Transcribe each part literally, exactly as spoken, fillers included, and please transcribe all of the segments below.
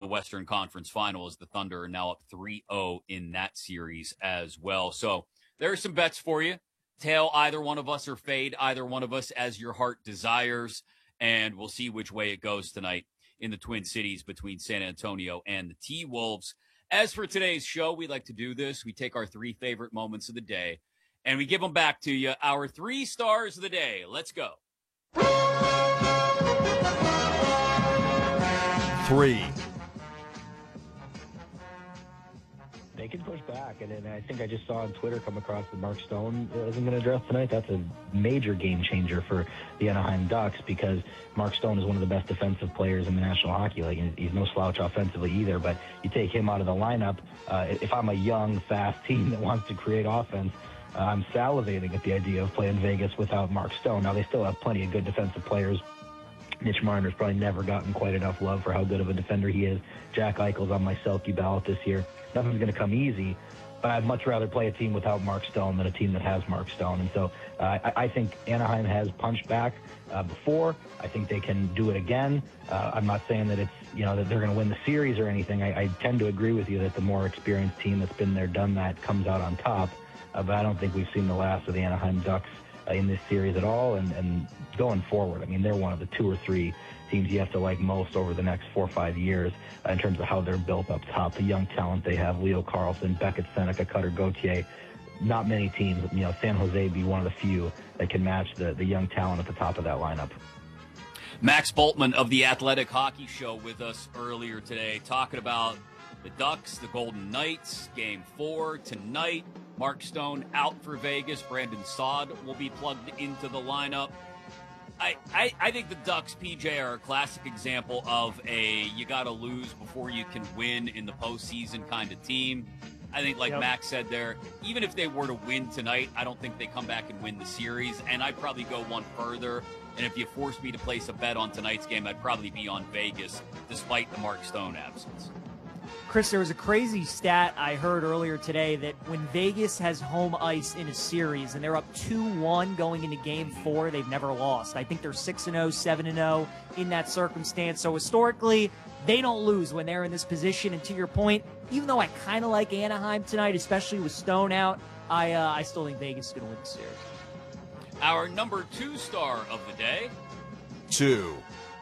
Western Conference Finals. The Thunder are now up three oh in that series as well. So there are some bets for you. Tail either one of us or fade either one of us as your heart desires. And we'll see which way it goes tonight in the Twin Cities between San Antonio and the T-Wolves. As for today's show, we like to do this. We take our three favorite moments of the day, and we give them back to you. Our three stars of the day. Let's go. Three. They can push back, and, and I think I just saw on Twitter come across that Mark Stone isn't going to dress tonight. That's a major game changer for the Anaheim Ducks because Mark Stone is one of the best defensive players in the National Hockey League. He's no slouch offensively either, but you take him out of the lineup. Uh, if I'm a young, fast team that wants to create offense, uh, I'm salivating at the idea of playing Vegas without Mark Stone. Now, they still have plenty of good defensive players. Mitch Marner's probably never gotten quite enough love for how good of a defender he is. Jack Eichel's on my Selke ballot this year. Nothing's going to come easy, but I'd much rather play a team without Mark Stone than a team that has Mark Stone. And so uh, I, I think Anaheim has punched back uh, before. I think they can do it again. Uh, I'm not saying that it's, you know, that they're going to win the series or anything. I, I tend to agree with you that the more experienced team that's been there, done that, comes out on top. Uh, but I don't think we've seen the last of the Anaheim Ducks uh, in this series at all. And, and going forward, I mean, they're one of the two or three teams you have to like most over the next four or five years uh, in terms of how they're built up top. The young talent they have, Leo Carlson, Beckett, Seneca, Cutter, Gauthier. Not many teams, you know, San Jose be one of the few that can match the, the young talent at the top of that lineup. Max Bultman of the Athletic Hockey Show with us earlier today, talking about the Ducks, the Golden Knights, game four tonight. Mark Stone out for Vegas. Brandon Saad will be plugged into the lineup. I, I, I think the Ducks, P J, are a classic example of a you got to lose before you can win in the postseason kind of team. I think, like yep. Max said there, even if they were to win tonight, I don't think they come back and win the series. And I'd probably go one further. And if you forced me to place a bet on tonight's game, I'd probably be on Vegas, despite the Mark Stone absence. Chris, there was a crazy stat I heard earlier today that when Vegas has home ice in a series and they're up two one going into game four, they've never lost. I think they're six and oh, seven and oh in that circumstance. So historically, they don't lose when they're in this position. And to your point, even though I kind of like Anaheim tonight, especially with Stone out, I, uh, I still think Vegas is going to win the series. Our number two star of the day. Two.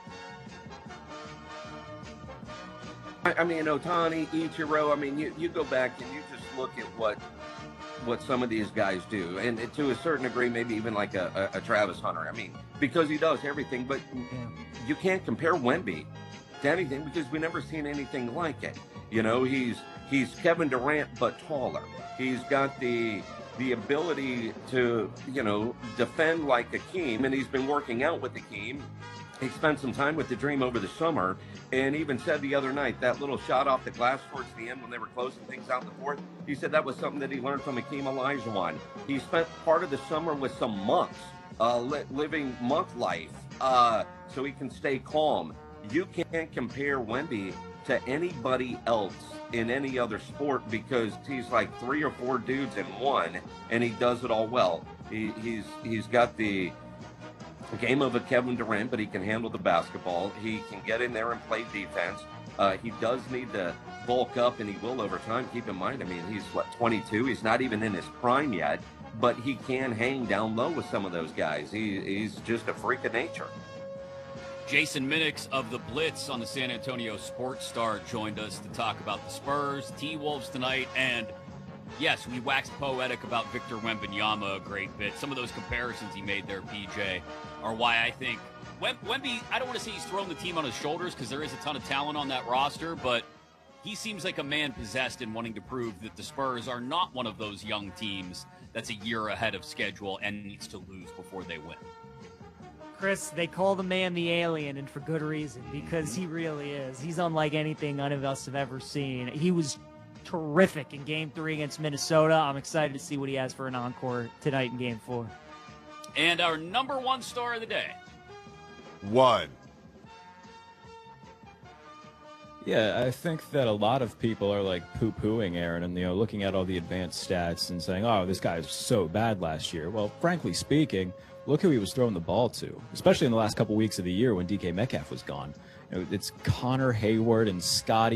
I mean, Ohtani, Ichiro, I mean, you, you go back and you just look at what what some of these guys do. And to a certain degree, maybe even like a, a, a Travis Hunter. I mean, because he does everything. But you can't compare Wemby to anything because we've never seen anything like it. You know, he's he's Kevin Durant, but taller. He's got the the ability to, you know, defend like Akeem. And he's been working out with Akeem. He spent some time with the Dream over the summer and even said the other night, that little shot off the glass towards the end when they were closing things out in the fourth, he said that was something that he learned from Akeem Olajuwon. He spent part of the summer with some monks, uh, li- living monk life, uh, so he can stay calm. You can't compare Wemby to anybody else in any other sport because he's like three or four dudes in one, and he does it all well. He, he's he's got the game of a Kevin Durant, but he can handle the basketball. He can get in there and play defense. Uh, he does need to bulk up, and he will over time. Keep in mind, I mean, he's, what, twenty-two? He's not even in his prime yet, but he can hang down low with some of those guys. He, he's just a freak of nature. Jason Minix of the Blitz on the San Antonio Sports Star joined us to talk about the Spurs, T-Wolves tonight, and yes, we waxed poetic about Victor Wembanyama a great bit. Some of those comparisons he made there, P J, are why I think Wem- Wemby, I don't want to say he's thrown the team on his shoulders because there is a ton of talent on that roster, but he seems like a man possessed in wanting to prove that the Spurs are not one of those young teams that's a year ahead of schedule and needs to lose before they win. Chris, they call the man the alien, and for good reason, because he really is. He's unlike anything none of us have ever seen. He was terrific in game three against Minnesota. I'm excited to see what he has for an encore tonight in game four. And our number one star of the day. One. Yeah, I think that a lot of people are like poo-pooing Aaron and, you know, looking at all the advanced stats and saying, oh, this guy is so bad last year. Well, frankly speaking, look who he was throwing the ball to, especially in the last couple weeks of the year when D K Metcalf was gone. You know, it's Connor Hayward and Scotty